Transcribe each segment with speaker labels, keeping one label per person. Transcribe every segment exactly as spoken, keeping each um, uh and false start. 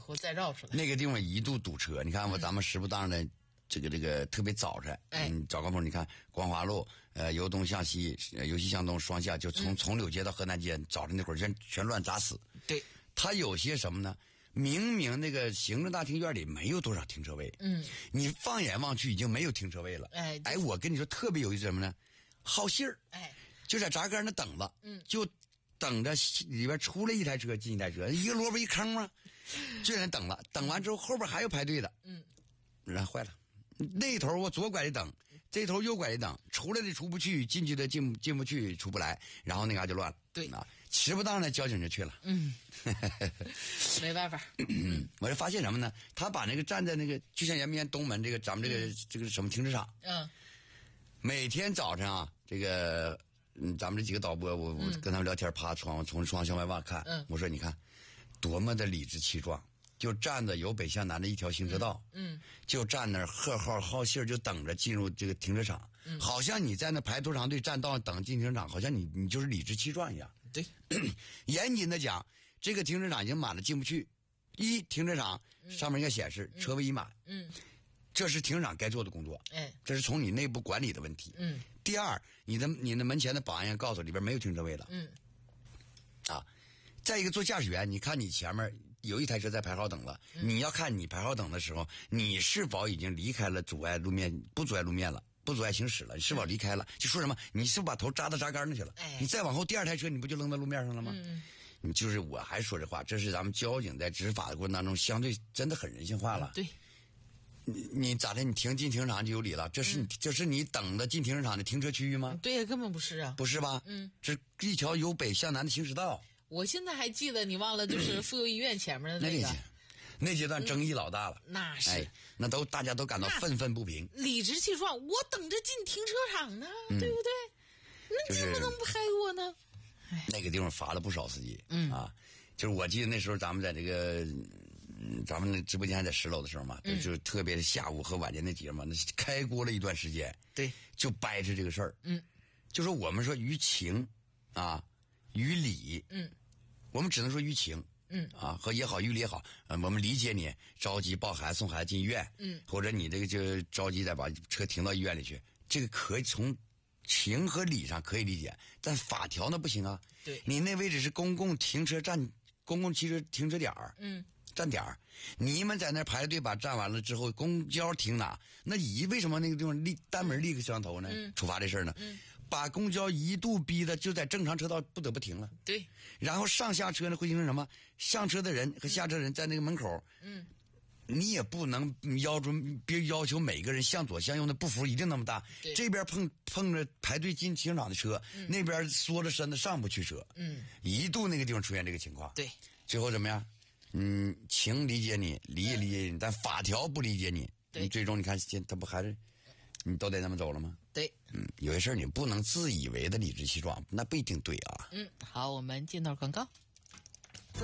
Speaker 1: 后再绕出来。
Speaker 2: 那个地方一度堵车，你看我咱们时不当的。这个这个特别早晨，
Speaker 1: 哎，
Speaker 2: 嗯，早高峰，你看光华路，呃，由东向西，由西向东，双向就从、嗯、从柳街到河南街，早晨那会儿全全乱砸死。
Speaker 1: 对，
Speaker 2: 它有些什么呢？明明那个行政大厅院里没有多少停车位，
Speaker 1: 嗯，
Speaker 2: 你放眼望去已经没有停车位了。
Speaker 1: 哎，
Speaker 2: 哎，我跟你说特别有意思什么呢？好信儿，
Speaker 1: 哎，
Speaker 2: 就在闸杆那等了，
Speaker 1: 嗯，
Speaker 2: 就等着里边出来一台车进一台车，一个萝卜一坑嘛，就在那等了，等完之后后边还有排队的，
Speaker 1: 嗯，
Speaker 2: 然后坏了。那头我左拐的等，这头右拐的等，出来的出不去，进去的进进不去，出不来，然后那嘎就乱了。
Speaker 1: 对
Speaker 2: 啊，迟不当的交警就去了。
Speaker 1: 嗯，没办法。
Speaker 2: 嗯，我就发现什么呢？他把那个站在那个，就像延边东门这个咱们这个、嗯、这个什么停车场，
Speaker 1: 嗯，
Speaker 2: 每天早上啊，这个嗯，咱们这几个导播，我我跟他们聊天，趴窗从窗向外望看，
Speaker 1: 嗯，
Speaker 2: 我说你看，多么的理直气壮。就站在由北向南的一条行车道，
Speaker 1: 嗯，嗯
Speaker 2: 就站那儿贺号好信儿，就等着进入这个停车场，
Speaker 1: 嗯，
Speaker 2: 好像你在那排多长队站到等进停车场，好像你你就是理直气壮一样。
Speaker 1: 对，
Speaker 2: 严谨的讲，这个停车场已经满了，进不去。一停车场上面应该显示、嗯、车位已满，
Speaker 1: 嗯，
Speaker 2: 这是停车场该做的工作，
Speaker 1: 哎，
Speaker 2: 这是从你内部管理的问题，
Speaker 1: 嗯。
Speaker 2: 第二，你的你的门前的保安员告诉里边没有停车位了，
Speaker 1: 嗯，
Speaker 2: 啊，再一个做驾驶员，你看你前面。有一台车在排号等了、嗯，你要看你排号等的时候，你是否已经离开了阻碍路面，不阻碍路面了，不阻碍行驶了，你是否离开了？就说什么，你是不是把头扎到闸杆那去了？
Speaker 1: 哎，
Speaker 2: 你再往后，第二台车你不就扔到路面上了吗？
Speaker 1: 嗯，
Speaker 2: 你就是我还说这话，这是咱们交警在执法的过程当中，相对真的很人性化了。
Speaker 1: 对，
Speaker 2: 你你咋的？你停进停车场就有理了？这是、嗯、这是你等的进停车场的停车区域吗？
Speaker 1: 对呀，根本不是啊，
Speaker 2: 不是吧？
Speaker 1: 嗯，
Speaker 2: 这是一条由北向南的行驶道。
Speaker 1: 我现在还记得，你忘了就是妇幼医院前面的那个。
Speaker 2: 那那阶段争议老大了，
Speaker 1: 嗯、那是、
Speaker 2: 哎，那都大家都感到愤愤不平，
Speaker 1: 理直气壮。我等着进停车场呢，嗯、对不对？那你不能不害我呢？
Speaker 2: 就是、那个地方罚了不少司机，
Speaker 1: 嗯
Speaker 2: 啊，就是我记得那时候咱们在这个，嗯，咱们那直播间还在十楼的时候嘛，嗯、就特别下午和晚间那节目，那开锅了一段时间，
Speaker 1: 对，
Speaker 2: 就掰扯这个事儿，
Speaker 1: 嗯，
Speaker 2: 就说我们说于情啊，于理，
Speaker 1: 嗯，
Speaker 2: 我们只能说于情。
Speaker 1: 嗯
Speaker 2: 啊，和也好，于理也好，呃，我们理解你着急抱孩子送孩子进医院，
Speaker 1: 嗯，
Speaker 2: 或者你这个就着急再把车停到医院里去，这个可以从情和理上可以理解，但法条那不行啊。
Speaker 1: 对，
Speaker 2: 你那位置是公共停车站、公共汽车停车点儿，
Speaker 1: 嗯，
Speaker 2: 站点儿，你们在那排队把站完了之后，公交停哪？那乙为什么那个地方立单门立个摄像头呢？
Speaker 1: 嗯，
Speaker 2: 处罚这事儿呢？
Speaker 1: 嗯。
Speaker 2: 把公交一度逼的就在正常车道不得不停了，
Speaker 1: 对，
Speaker 2: 然后上下车呢会形成什么？上车的人和下车人在那个门口，
Speaker 1: 嗯，
Speaker 2: 你也不能要求别要求每个人向左向右的步幅一定那么大，这边碰碰着排队进停车场的车，
Speaker 1: 嗯、
Speaker 2: 那边缩着身子上不去车，
Speaker 1: 嗯，
Speaker 2: 一度那个地方出现这个情况，
Speaker 1: 对，
Speaker 2: 最后怎么样？嗯，情理解你，理也理解你，嗯、但法条不理解你，你最终你看他不还是你都得那么走了吗？
Speaker 1: 对，
Speaker 2: 嗯，有些事儿你不能自以为的理直气壮，那不一定对啊。
Speaker 1: 嗯，好，我们进段广告。
Speaker 3: 开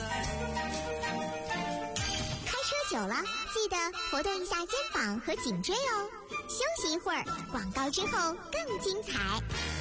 Speaker 3: 车久了，记得活动一下肩膀和颈椎哦。休息一会儿，广告之后更精彩。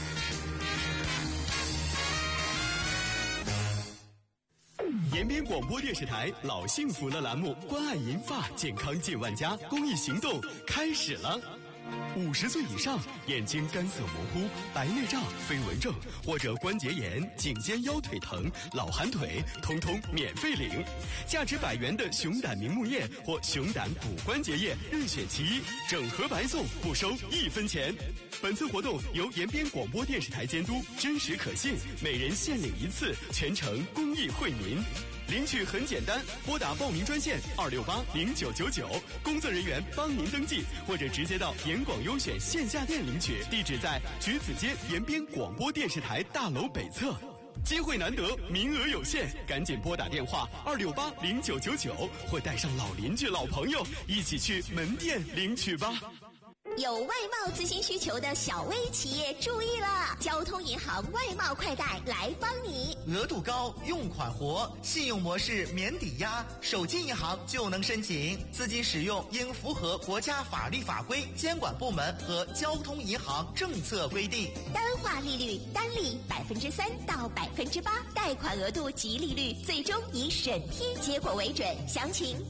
Speaker 4: 延边广播电视台老幸福了栏目，关爱银发健康近万家公益行动开始了。五十岁以上，眼睛干涩模糊、白内障、飞蚊症或者关节炎、颈肩腰腿疼、老寒腿，通通免费领。价值百元的熊胆明目液或熊胆骨关节液，任选其一，整盒白送，不收一分钱。本次活动由延边广播电视台监督，真实可信，每人限领一次，全程公益惠民。领取很简单，拨打报名专线二六八零九九九，工作人员帮您登记，或者直接到延广优选线下店领取，地址在橘子街延边广播电视台大楼北侧。机会难得，名额有限，赶紧拨打电话二六八零九九九，或带上老邻居、老朋友一起去门店领取吧。
Speaker 3: 有外贸咨询需求的小微企业注意了，交通银行外贸快贷来帮你。
Speaker 5: 额度高，用款活，信用模式免抵押，手机银行就能申请。资金使用应符合国家法律法规、监管部门和交通银行政策规定。
Speaker 3: 单化利率单利百分之三到百分之八，贷款额度及利率最终以审批结果为准。详情